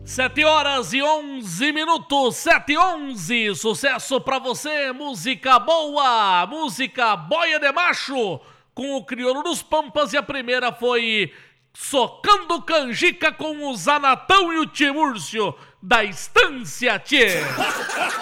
7h11, 7h11, sucesso pra você, música boa, música boia de macho, com o Crioulo dos Pampas, e a primeira foi Socando Canjica com o Zanatão e o Timúrcio, da Estância Tchê.